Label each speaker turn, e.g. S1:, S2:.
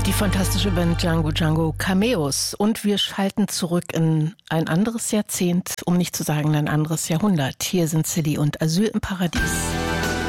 S1: Die fantastische Band Django Django Cameos. Und wir schalten zurück in ein anderes Jahrzehnt, um nicht zu sagen ein anderes Jahrhundert. Hier sind Silly und Asyl im Paradies.